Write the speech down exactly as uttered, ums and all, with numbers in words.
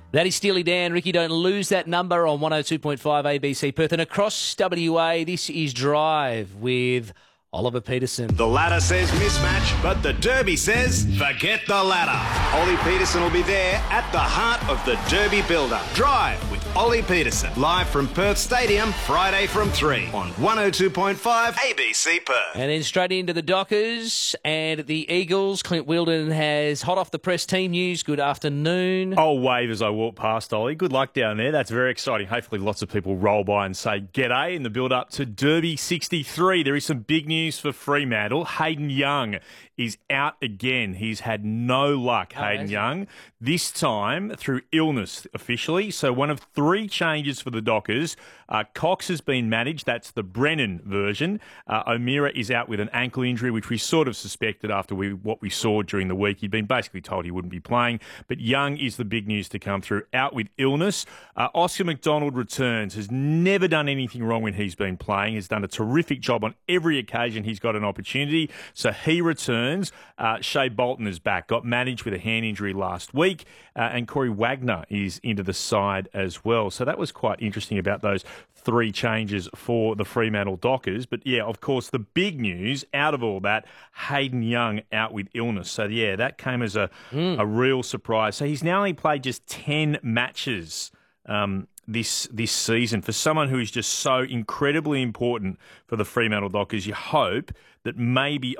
That is Steely Dan. Ricky, don't lose that number on one oh two point five A B C Perth. And across W A, this is Drive with Oliver Peterson. The ladder says mismatch, but the Derby says forget the ladder. Ollie Peterson will be there at the heart of the Derby build-up. Drive with Ollie Peterson. Live from Perth Stadium, Friday from three on one oh two point five A B C Perth. And then straight into the Dockers and the Eagles. Clint Wheeldon has hot off the press team news. Good afternoon. I'll wave as I walk past, Ollie. Good luck down there. That's very exciting. Hopefully lots of people roll by and say g'day in the build-up to Derby sixty-three. There is some big news for Fremantle. Hayden Young is out again. He's had no luck, oh, Hayden Young, this time through illness officially. So one of three changes for the Dockers. Uh, Cox has been managed. That's the Brennan version. Uh, O'Meara is out with an ankle injury, which we sort of suspected after we, what we saw during the week. He'd been basically told he wouldn't be playing. But Young is the big news to come through, out with illness. Uh, Oscar McDonald returns, has never done anything wrong when he's been playing, has done a terrific job on every occasion he's got an opportunity. So he returns. Uh, Shea Bolton is back, got managed with a hand injury last week, uh, and Corey Wagner is into the side as well. So that was quite interesting about those three changes for the Fremantle Dockers. But yeah, of course, the big news out of all that, Hayden Young out with illness. So yeah, that came as a, mm. a real surprise. So he's now only played just ten matches um, this this season. For someone who is just so incredibly important for the Fremantle Dockers, you hope that maybe